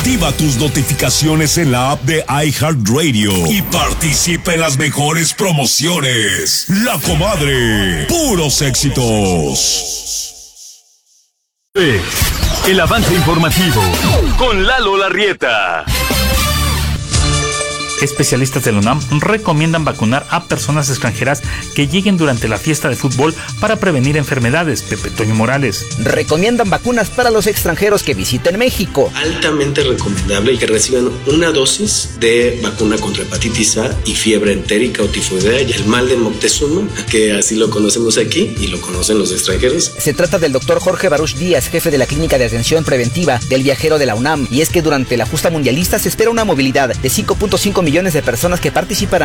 Activa tus notificaciones en la app de iHeartRadio y participa en las mejores promociones. La Comadre, puros éxitos. El avance informativo con Lalo Larrieta. Especialistas de la UNAM recomiendan vacunar a personas extranjeras que lleguen durante la fiesta de fútbol para prevenir enfermedades. Pepe Toño Morales. Recomiendan vacunas para los extranjeros que visiten México. Altamente recomendable que reciban una dosis de vacuna contra hepatitis A y fiebre entérica o tifoidea y el mal de Moctezuma, que así lo conocemos aquí y lo conocen los extranjeros. Se trata del doctor Jorge Baruch Díaz, jefe de la Clínica de Atención Preventiva del Viajero de la UNAM, y es que durante la justa mundialista se espera una movilidad de 5.5 millones de personas que participarán